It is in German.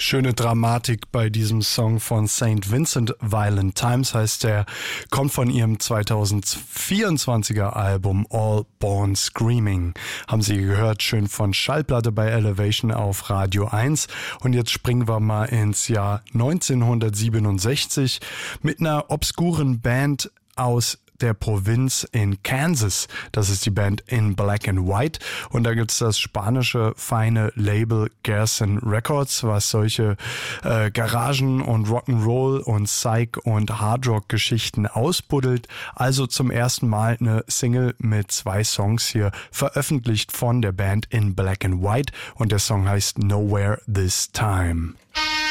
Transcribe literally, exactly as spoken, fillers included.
Schöne Dramatik bei diesem Song von Saint Vincent. Violent Times heißt der, kommt von ihrem zweitausendvierundzwanziger Album All Born Screaming. Haben Sie gehört, schön von Schallplatte bei Elevation auf Radio eins. Und jetzt springen wir mal ins Jahr neunzehnhundertsiebenundsechzig mit einer obskuren Band aus der Provinz in Kansas. Das ist die Band In Black and White und da gibt's das spanische feine Label Garrison Records, was solche äh, Garagen und Rock'n'Roll und Psych und Hardrock Geschichten ausbuddelt. Also zum ersten Mal eine Single mit zwei Songs hier veröffentlicht von der Band In Black and White und der Song heißt Nowhere This Time.